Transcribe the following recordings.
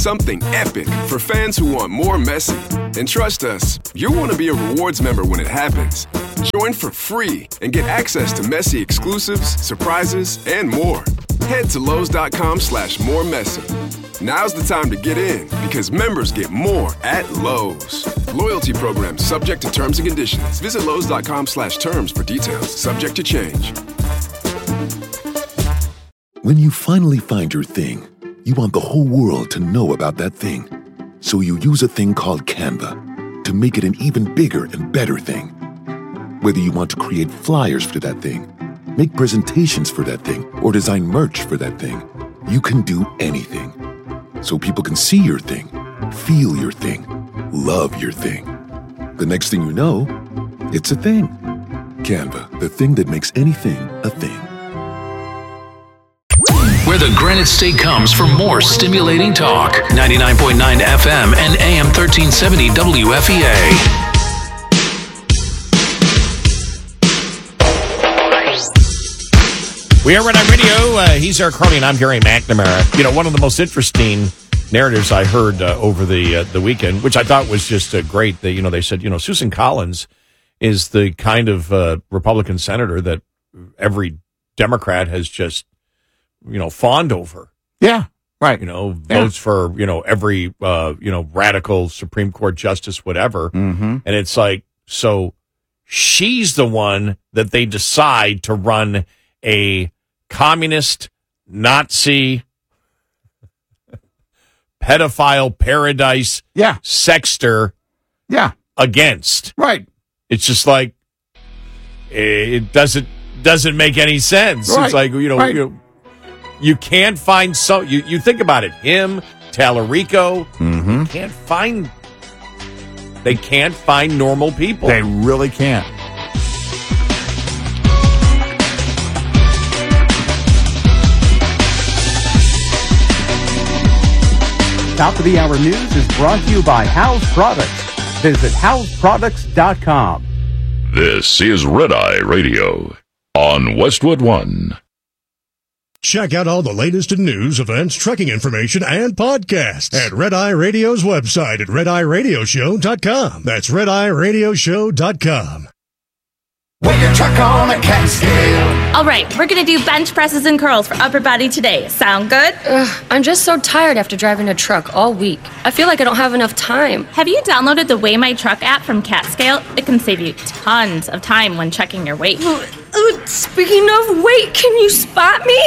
Something epic for fans who want more Messi. And trust us, you'll want to be a rewards member when it happens. Join for free and get access to Messi exclusives, surprises, and more. Head to Lowe's.com/moremessi. Now's the time to get in because members get more at Lowe's. Loyalty program subject to terms and conditions. Visit Lowe's.com/terms for details. Subject to change. When you finally find your thing, you want the whole world to know about that thing. So you use a thing called Canva to make it an even bigger and better thing. Whether you want to create flyers for that thing, make presentations for that thing, or design merch for that thing, you can do anything. So people can see your thing, feel your thing, love your thing. The next thing you know, it's a thing. Canva, the thing that makes anything a thing. Where the Granite State comes for more stimulating talk. 99.9 FM and AM 1370 WFEA. We are Red Eye Radio. He's Eric Carly and I'm Gary McNamara. You know, one of the most interesting narratives I heard over the weekend, which I thought was just great. They said, Susan Collins is the kind of Republican senator that every Democrat has just fawned over. Yeah, right. Votes for, every, radical Supreme Court justice, whatever. Mm-hmm. And it's like, so she's the one that they decide to run a communist, Nazi, pedophile paradise sexter against. Right. It's just like, it doesn't make any sense. Right. It's like, you can't find you think about it. Him, Tallarico, they can't find normal people. They really can't. Top of the Hour News is brought to you by House Products. Visit houseproducts.com. This is Red Eye Radio on Westwood One. Check out all the latest in news, events, trucking information, and podcasts at Red Eye Radio's website at RedEyeRadioshow.com. That's RedEyeRadioshow.com. Weigh your truck on a cat scale. All right, we're going to do bench presses and curls for upper body today. Sound good? I'm just so tired after driving a truck all week. I feel like I don't have enough time. Have you downloaded the Weigh My Truck app from CatScale? It can save you tons of time when checking your weight. Speaking of weight, can you spot me?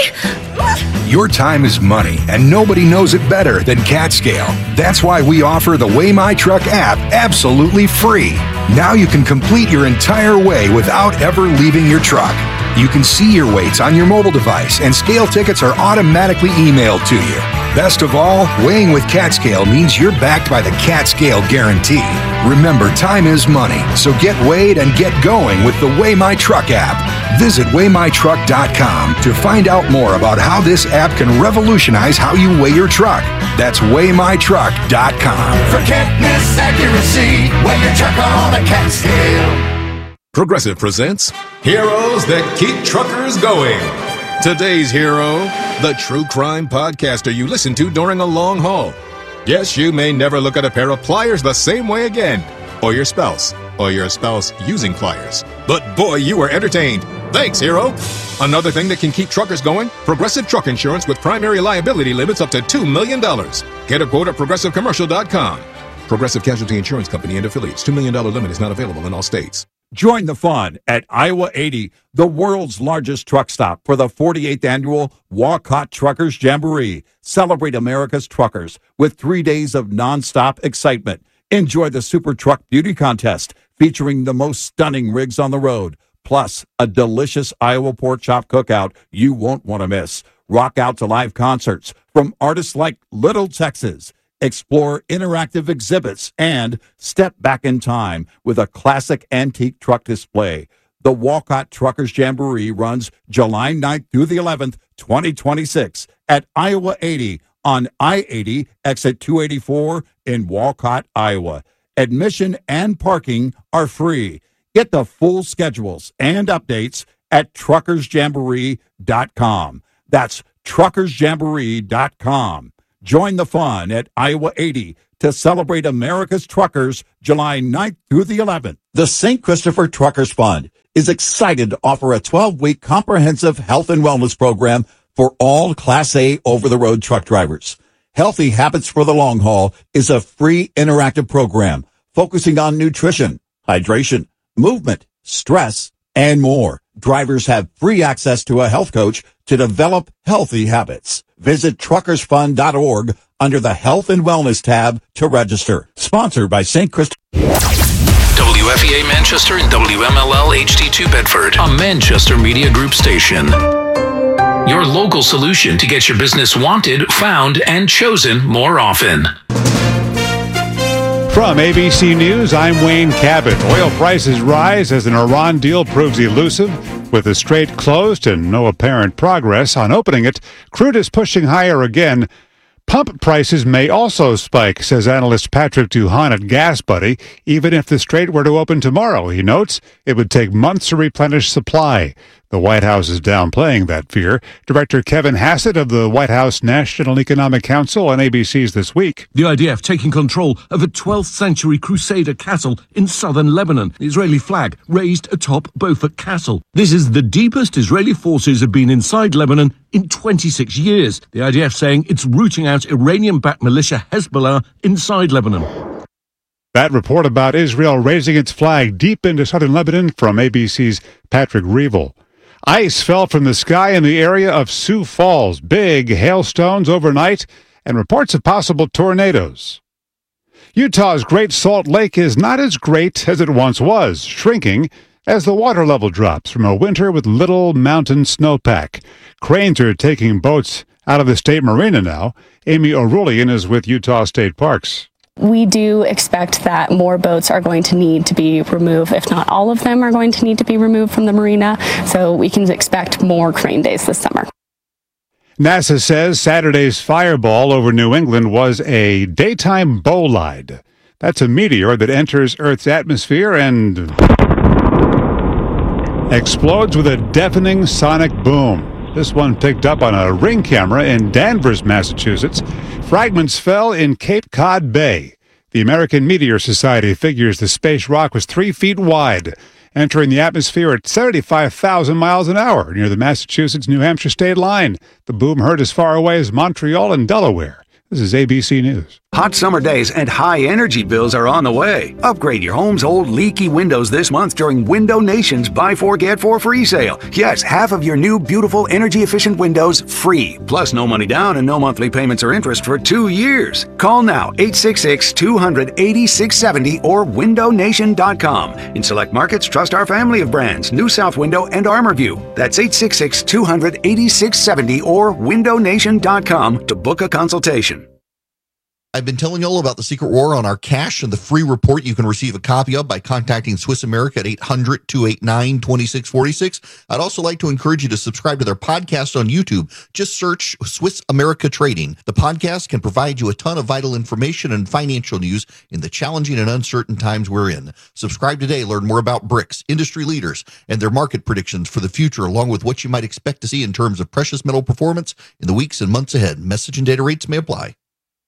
Your time is money, and nobody knows it better than CatScale. That's why we offer the Weigh My Truck app absolutely free. Now you can complete your entire weigh without ever leaving your truck. You can see your weights on your mobile device, and scale tickets are automatically emailed to you. Best of all, weighing with CatScale means you're backed by the CatScale Guarantee. Remember, time is money, so get weighed and get going with the Weigh My Truck app. Visit WeighMyTruck.com to find out more about how this app can revolutionize how you weigh your truck. That's WeighMyTruck.com. For can't-miss accuracy, weigh your truck on a cat scale. Progressive presents Heroes That Keep Truckers Going. Today's hero, the true crime podcaster you listen to during a long haul. Yes, you may never look at a pair of pliers the same way again, or your spouse using pliers. But boy, you were entertained. Thanks, hero. Another thing that can keep truckers going, Progressive Truck Insurance with primary liability limits up to $2 million. Get a quote at ProgressiveCommercial.com. Progressive Casualty Insurance Company and affiliates. $2 million limit is not available in all states. Join the fun at Iowa 80, the world's largest truck stop, for the 48th annual Walcott Truckers Jamboree. Celebrate America's truckers with 3 days of nonstop excitement. Enjoy the Super Truck Beauty Contest featuring the most stunning rigs on the road, plus a delicious Iowa pork chop cookout you won't want to miss. Rock out to live concerts from artists like Little Texas. Explore interactive exhibits and step back in time with a classic antique truck display. The Walcott Truckers Jamboree runs July 9th through the 11th, 2026 at Iowa 80 on I-80 exit 284 in Walcott, Iowa. Admission and parking are free. Get the full schedules and updates at truckersjamboree.com. That's truckersjamboree.com. Join the fun at Iowa 80 to celebrate America's truckers July 9th through the 11th. The St. Christopher Truckers Fund is excited to offer a 12-week comprehensive health and wellness program for all Class A over-the-road truck drivers. Healthy Habits for the Long Haul is a free interactive program focusing on nutrition, hydration, movement, stress, and more. Drivers have free access to a health coach to develop healthy habits. Visit truckersfund.org under the Health and Wellness tab to register. Sponsored by St. Christopher. WFEA Manchester and WMLL HD2 Bedford, a Manchester Media Group station. Your local solution to get your business wanted, found, and chosen more often. From ABC News, I'm Wayne Cabot. Oil prices rise as an Iran deal proves elusive. With the Strait closed and no apparent progress on opening it, crude is pushing higher again. Pump prices may also spike, says analyst Patrick Duhan at Gas Buddy. Even if the Strait were to open tomorrow, he notes, it would take months to replenish supply. The White House is downplaying that fear. Director Kevin Hassett of the White House National Economic Council on ABC's This Week. The IDF taking control of a 12th century Crusader castle in southern Lebanon. The Israeli flag raised atop Beaufort Castle. This is the deepest Israeli forces have been inside Lebanon in 26 years. The IDF saying it's rooting out Iranian-backed militia Hezbollah inside Lebanon. That report about Israel raising its flag deep into southern Lebanon from ABC's Patrick Reevell. Ice fell from the sky in the area of Sioux Falls. Big hailstones overnight and reports of possible tornadoes. Utah's Great Salt Lake is not as great as it once was, shrinking as the water level drops from a winter with little mountain snowpack. Cranes are taking boats out of the state marina now. Amy O'Roulean is with Utah State Parks. We do expect that more boats are going to need to be removed, if not all of them are going to need to be removed from the marina, so we can expect more crane days this summer. NASA says Saturday's fireball over New England was a daytime bolide. That's a meteor that enters Earth's atmosphere and explodes with a deafening sonic boom. This one picked up on a Ring camera in Danvers, Massachusetts. Fragments fell in Cape Cod Bay. The American Meteor Society figures the space rock was 3 feet wide, entering the atmosphere at 75,000 miles an hour near the Massachusetts-New Hampshire state line. The boom heard as far away as Montreal and Delaware. This is ABC News. Hot summer days and high energy bills are on the way. Upgrade your home's old leaky windows this month during Window Nation's Buy 4 Get 4 free sale. Yes, half of your new beautiful energy efficient windows free. Plus no money down and no monthly payments or interest for 2 years. Call now 866-200-8670 or windownation.com. In select markets, trust our family of brands, New South Window and ArmorView. That's 866-200-8670 or windownation.com to book a consultation. I've been telling you all about the Secret War on our cash and the free report you can receive a copy of by contacting Swiss America at 800-289-2646. I'd also like to encourage you to subscribe to their podcast on YouTube. Just search Swiss America Trading. The podcast can provide you a ton of vital information and financial news in the challenging and uncertain times we're in. Subscribe today. Learn more about BRICS, industry leaders, and their market predictions for the future, along with what you might expect to see in terms of precious metal performance in the weeks and months ahead. Message and data rates may apply.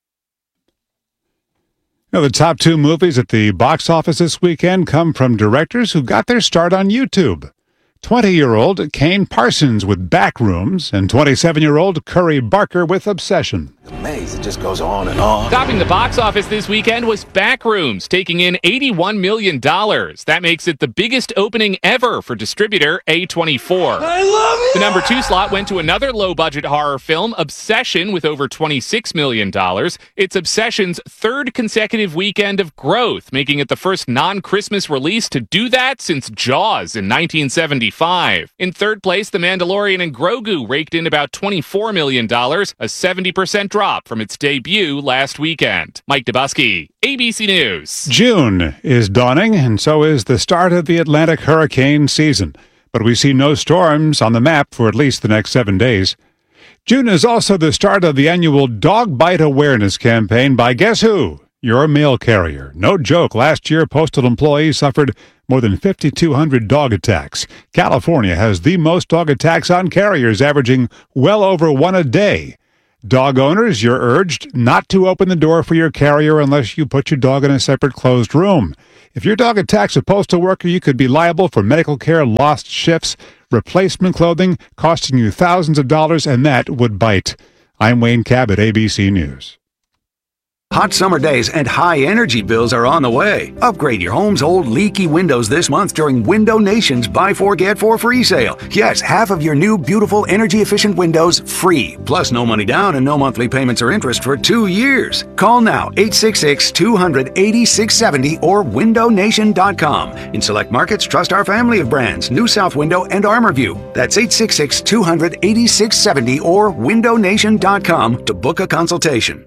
Now, the top 2 movies at the box office this weekend come from directors who got their start on YouTube. 20-year-old Kane Parsons with Backrooms and 27-year-old Curry Barker with Obsession. Maze, it just goes on and on. Topping the box office this weekend was Backrooms, taking in $81 million. That makes it the biggest opening ever for distributor A24. I love it! The number 2 slot went to another low-budget horror film, Obsession, with over $26 million. It's Obsession's 3rd consecutive weekend of growth, making it the first non-Christmas release to do that since Jaws in 1975. In 3rd place, The Mandalorian and Grogu raked in about $24 million, a 70% drop from its debut last weekend. Mike Dubusky, ABC News. June is dawning, and so is the start of the Atlantic hurricane season. But we see no storms on the map for at least the next 7 days. June is also the start of the annual Dog Bite Awareness campaign by guess who? Your mail carrier. No joke, last year postal employees suffered more than 5,200 dog attacks. California has the most dog attacks on carriers, averaging well over 1 a day. Dog owners, you're urged not to open the door for your carrier unless you put your dog in a separate closed room. If your dog attacks a postal worker, you could be liable for medical care, lost shifts, replacement clothing, costing you thousands of dollars, and that would bite. I'm Wayne Cabot, ABC News. Hot summer days and high energy bills are on the way. Upgrade your home's old leaky windows this month during Window Nation's Buy 4 Get 4 free sale. Yes, half of your new beautiful energy efficient windows free. Plus no money down and no monthly payments or interest for 2 years. Call now 866-200-8670 or windownation.com. In select markets, trust our family of brands, New South Window and ArmorView. That's 866-200-8670 or windownation.com to book a consultation.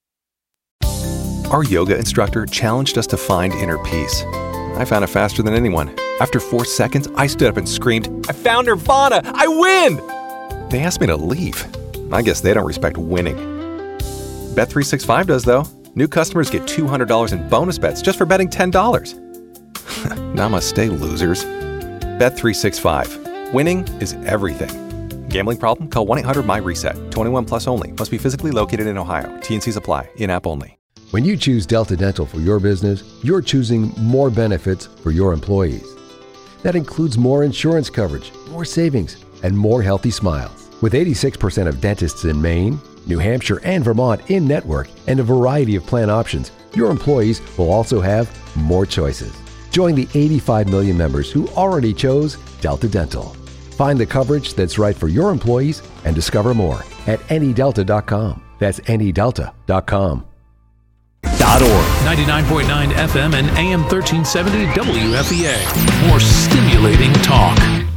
Our yoga instructor challenged us to find inner peace. I found it faster than anyone. After 4 seconds, I stood up and screamed, "I found Nirvana! I win!" They asked me to leave. I guess they don't respect winning. Bet365 does, though. New customers get $200 in bonus bets just for betting $10. Namaste, losers. Bet365. Winning is everything. Gambling problem? Call 1-800-MY-RESET. 21 plus only. Must be physically located in Ohio. T&Cs apply. In-app only. When you choose Delta Dental for your business, you're choosing more benefits for your employees. That includes more insurance coverage, more savings, and more healthy smiles. With 86% of dentists in Maine, New Hampshire, and Vermont in-network and a variety of plan options, your employees will also have more choices. Join the 85 million members who already chose Delta Dental. Find the coverage that's right for your employees and discover more at anydelta.com. That's anydelta.com. .org. 99.9 FM and AM 1370 WFEA. More stimulating talk.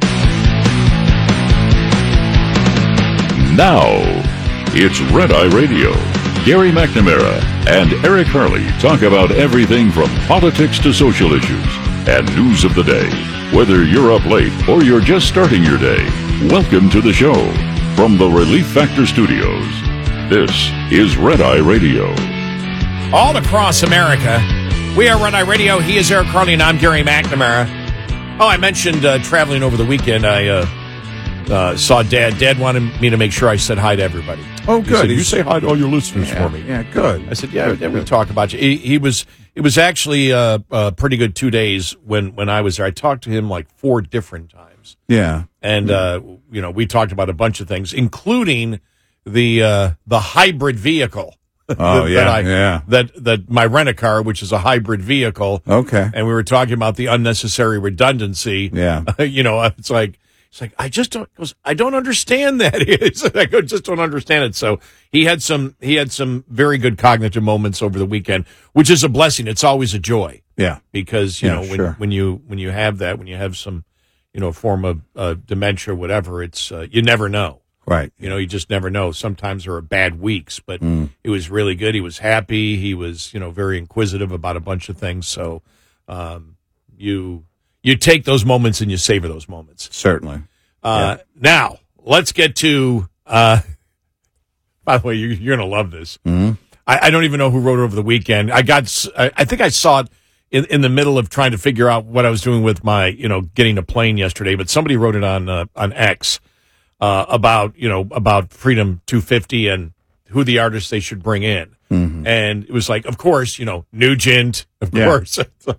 Now, it's Red Eye Radio. Gary McNamara and Eric Harley talk about everything from politics to social issues and news of the day. Whether you're up late or you're just starting your day, welcome to the show. From the Relief Factor Studios, this is Red Eye Radio. All across America, we are Red Eye Radio. He is Eric Harley, and I'm Gary McNamara. Oh, I mentioned traveling over the weekend. I saw Dad. Dad wanted me to make sure I said hi to everybody. Oh, good. He said, you say hi to all your listeners for me. Yeah, good. I said, yeah, we talk about you. It was actually a pretty good 2 days when I was there. I talked to him like 4 different times. Yeah. And, we talked about a bunch of things, including the hybrid vehicle. Oh, that my rent-a-car, which is a hybrid vehicle. Okay. And we were talking about the unnecessary redundancy. Yeah. It's like I just don't. I don't understand that. I just don't understand it. So he had some very good cognitive moments over the weekend, which is a blessing. It's always a joy. Yeah. Because when you have that, when you have some form of dementia or whatever, it's you never know. Right. You just never know. Sometimes there are bad weeks, but it was really good. He was happy. He was, very inquisitive about a bunch of things. So you take those moments and you savor those moments. Certainly. Now, let's get to, by the way, you're going to love this. Mm-hmm. I don't even know who wrote it over the weekend. I think I saw it in the middle of trying to figure out what I was doing with my, getting a plane yesterday, but somebody wrote it on X. About Freedom 250 and who the artists they should bring in. Mm-hmm. And it was like, of course, Nugent, of course.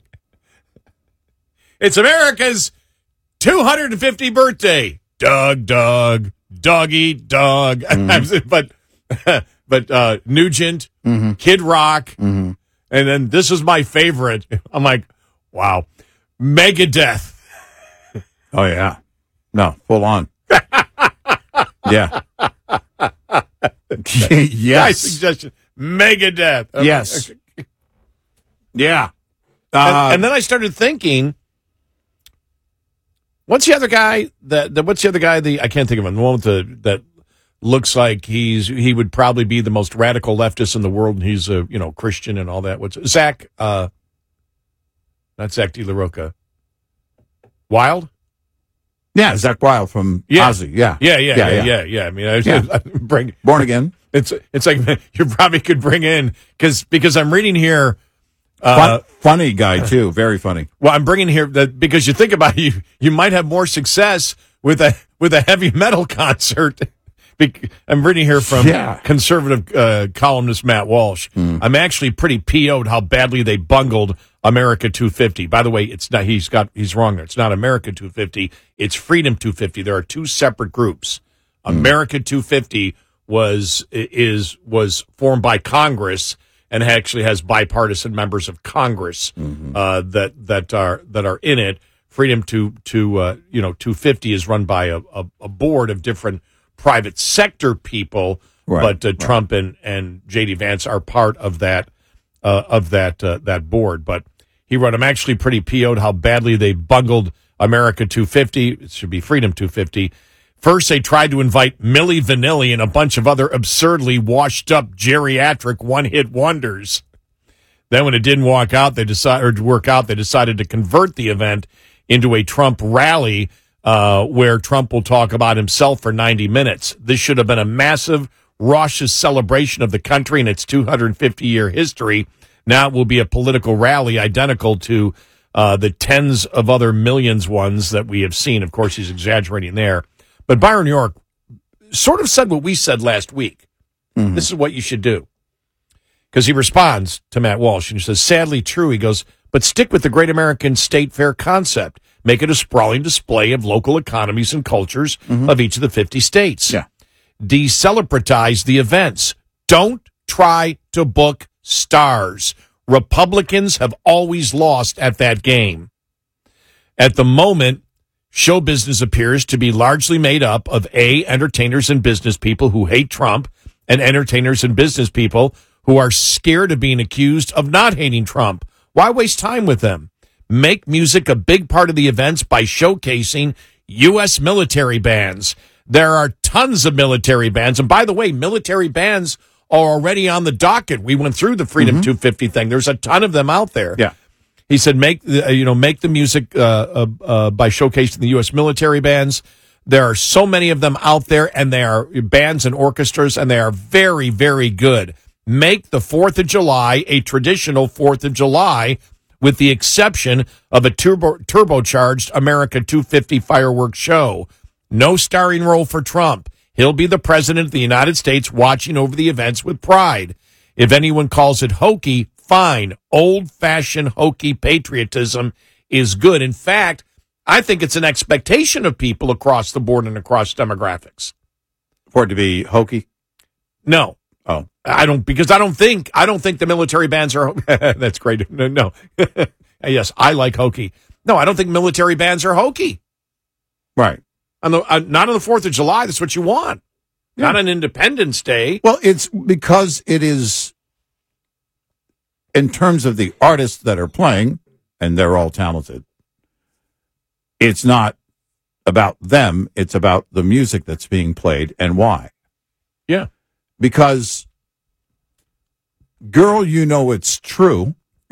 It's America's 250th birthday. Doug, doggy, dog. Mm-hmm. but Nugent, mm-hmm. Kid Rock, mm-hmm. and then this is my favorite. I'm like, wow. Megadeth. Oh, yeah. No, full on. Yeah. Yes. My suggestion. Megadeth. Yes. Yeah. And then I started thinking, what's the other guy I can't think of him. The one with that looks like he would probably be the most radical leftist in the world, and he's a Christian and all that. What's Zach? Not Zach De La Roca. Wild. Yeah, Zach Wild from Ozzy. Yeah. I mean, Born Again. It's like you probably could bring in because I'm reading here. Funny guy too, very funny. Well, I'm bringing here that because you think about it, you might have more success with a heavy metal concert I'm reading here from conservative columnist Matt Walsh. I'm actually pretty PO'd how badly they bungled America 250. By the way, it's not. He's wrong there. It's not America 250. It's Freedom 250. There are two separate groups. America 250 was formed by Congress and actually has bipartisan members of Congress that are in it. Freedom 250 is run by a board of different private sector people, but Trump and J.D. Vance are part of that board. But he wrote, I'm actually pretty PO'd how badly they bungled America 250. It should be Freedom 250. First, they tried to invite Milli Vanilli and a bunch of other absurdly washed-up geriatric one-hit wonders. Then when it didn't work out, they decided to convert the event into a Trump rally where Trump will talk about himself for 90 minutes. This should have been a massive, raucous celebration of the country and its 250-year history. Now it will be a political rally identical to the tens of other millions ones that we have seen. Of course, he's exaggerating there. But Byron York sort of said what we said last week. This is what you should do. Because he responds to Matt Walsh, and he says, sadly true. He goes, but stick with the Great American State Fair concept. Make it a sprawling display of local economies and cultures of each of the 50 states. Yeah. Decelebratize the events. Don't try to book stars. Republicans have always lost at that game. At the moment, show business appears to be largely made up of entertainers and business people who hate Trump, and entertainers and business people who are scared of being accused of not hating Trump. Why waste time with them? Make music a big part of the events by showcasing U.S. military bands. There are tons of military bands. And by the way, military bands are already on the docket. We went through the Freedom 250 thing. There's a ton of them out there. Yeah. He said, make the music by showcasing the U.S. military bands. There are so many of them out there, and they are bands and orchestras, and they are very, very good. Make the 4th of July a traditional 4th of July, with the exception of a turbocharged America 250 fireworks show. No starring role for Trump. He'll be the president of the United States watching over the events with pride. If anyone calls it hokey, fine. Old-fashioned hokey patriotism is good. In fact, I think it's an expectation of people across the board and across demographics. For it to be hokey? No. Oh. I don't think the military bands are that's great. No. Yes, I like hokey. No, I don't think military bands are hokey. Right. Not on the 4th of July. That's what you want. Yeah. Not on Independence Day. Well, it's because it is, in terms of the artists that are playing, and they're all talented, it's not about them. It's about the music that's being played and why. Yeah. Because, Girl, You Know It's True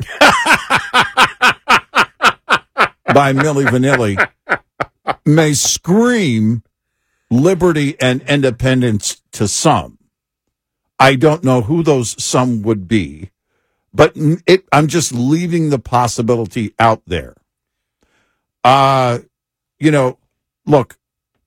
by Milli Vanilli may scream liberty and independence to some. I don't know who those some would be, but I'm just leaving the possibility out there. Look,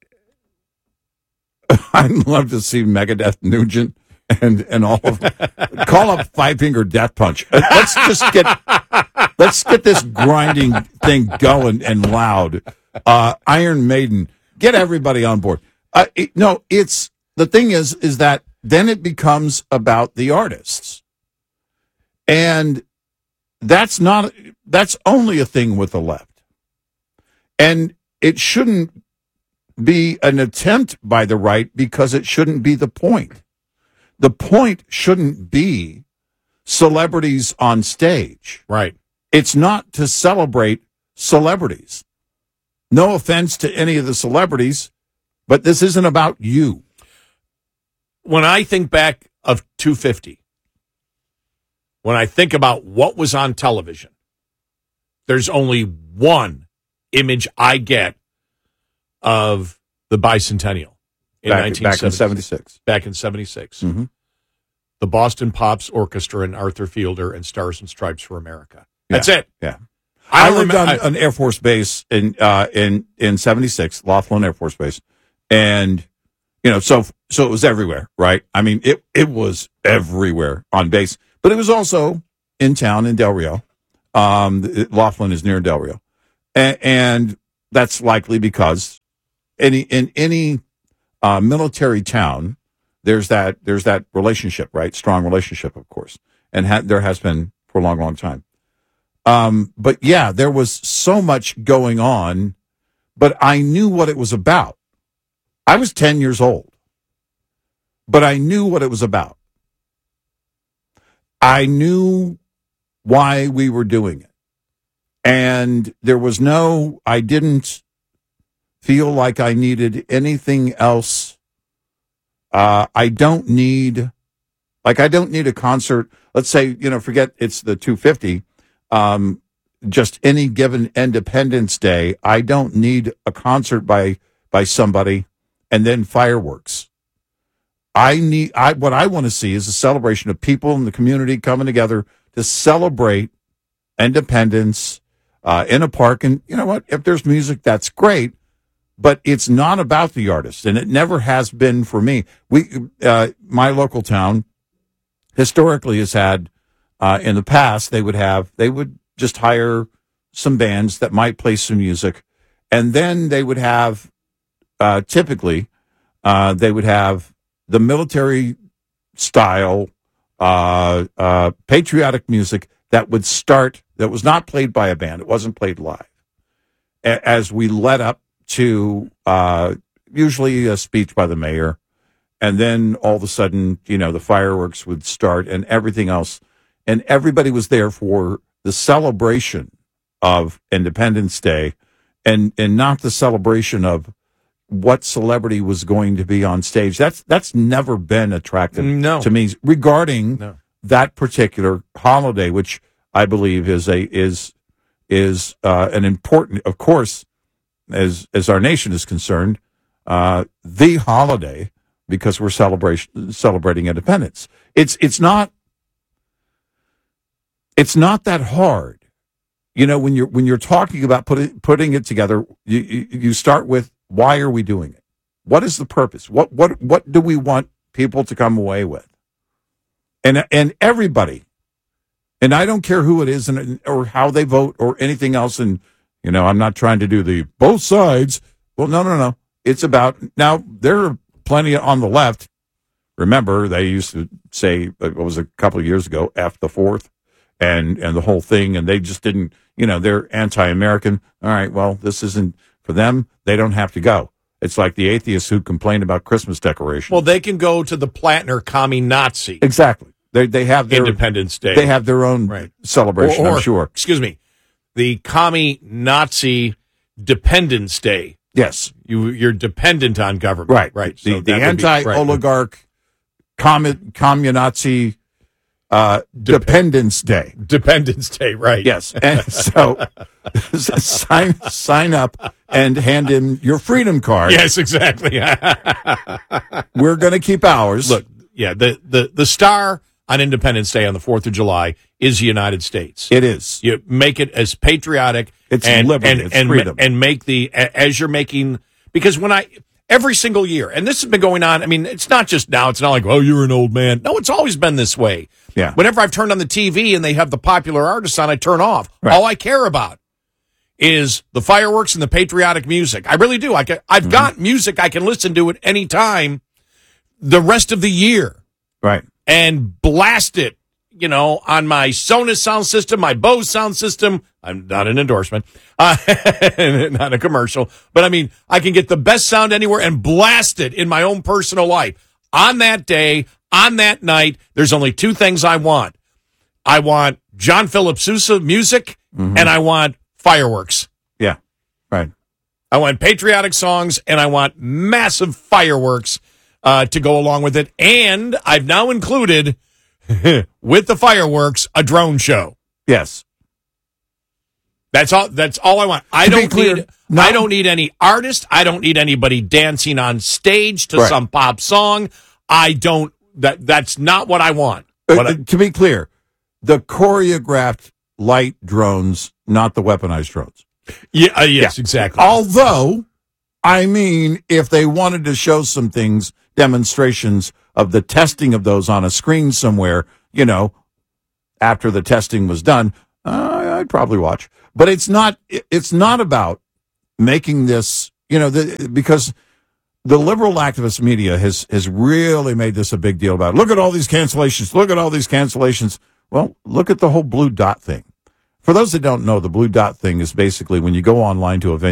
I'd love to see Megadeth, Nugent, and all of them. Call up Five Finger Death Punch. Let's get this grinding thing going and loud. Iron Maiden, get everybody on board. It's the thing is that then it becomes about the artists, and that's only a thing with the left, and it shouldn't be an attempt by the right because it shouldn't be the point. The point shouldn't be celebrities on stage. Right. It's not to celebrate celebrities. No offense to any of the celebrities, but this isn't about you. When I think back of 250, when I think about what was on television, there's only one image I get of the bicentennial back in 76. Back in 76. Mm-hmm. The Boston Pops Orchestra and Arthur Fielder and Stars and Stripes for America. That's it. Yeah. I lived on an Air Force base in 76, Laughlin Air Force Base, and So it was everywhere, right? I mean, it was everywhere on base, but it was also in town in Del Rio. Laughlin is near Del Rio, and that's likely because in any military town, there's that relationship, right? Strong relationship, of course, and there has been for a long, long time. But yeah, there was so much going on, but I knew what it was about. I was 10 years old, but I knew what it was about. I knew why we were doing it. And I didn't feel like I needed anything else. I don't need a concert. Let's say, forget it's the 250. Just any given Independence Day. I don't need a concert by somebody and then fireworks. What I want to see is a celebration of people in the community coming together to celebrate independence in a park. And you know what? If there's music, that's great. But it's not about the artist, and it never has been for me. My local town historically has had, in the past, they would just hire some bands that might play some music, and then they would have, typically, they would have the military style, patriotic music that would start, that was not played by a band. It wasn't played live. As we led up to usually a speech by the mayor, and then all of a sudden, the fireworks would start and everything else, and everybody was there for the celebration of Independence Day, and not the celebration of what celebrity was going to be on stage. That's never been attractive to me regarding that particular holiday, which I believe is an important, of course, as our nation is concerned, the holiday, because we're celebrating independence. It's not that hard, when you're talking about putting it together. You start with, why are we doing it? What is the purpose? What do we want people to come away with? And everybody, and I don't care who it is or how they vote or anything else. And I'm not trying to do the both sides. Well, no. It's about, now there are plenty on the left. Remember, they used to say, it was a couple of years ago, F the fourth and the whole thing. And they just didn't, they're anti-American. All right, well, this isn't for them. They don't have to go. It's like the atheists who complain about Christmas decorations. Well, they can go to the Platner commie Nazi. Exactly. They have their Independence Day. They have their own celebration, I'm sure. Excuse me. The commie Nazi Dependence Day. Yes. You're dependent on government. Right. So the anti-oligarch communazi Dependence Day. Dependence Day, right. Yes. And so sign up and hand in your freedom card. Yes, exactly. We're going to keep ours. Look, yeah, the star on Independence Day on the 4th of July is the United States. It is. You make it as patriotic. It's liberty, it's freedom. And make as you're making, because every single year, and this has been going on, I mean, it's not just now, it's not like, oh, you're an old man. No, it's always been this way. Yeah. Whenever I've turned on the TV and they have the popular artists on, I turn off. Right. All I care about is the fireworks and the patriotic music. I really do. I've got music I can listen to at any time the rest of the year. Right. And blast it, on my Sonos sound system, my Bose sound system. I'm not an endorsement, not a commercial, but I mean, I can get the best sound anywhere and blast it in my own personal life. On that day, on that night, there's only two things I want. I want John Philip Sousa music, and I want fireworks. Yeah, right. I want patriotic songs, and I want massive fireworks to go along with it. And I've now included, with the fireworks, a drone show. Yes. That's all I want. I don't need any artist. I don't need anybody dancing on stage to some pop song. That's not what I want. To be clear, the choreographed light drones, not the weaponized drones. Yes, exactly. Although I mean, if they wanted to show some things, demonstrations of the testing of those on a screen somewhere, after the testing was done, I'd probably watch. But it's not about making this, because the liberal activist media has really made this a big deal about it. Look at all these cancellations. Look at all these cancellations. Well, look at the whole blue dot thing. For those that don't know, the blue dot thing is basically when you go online to a venue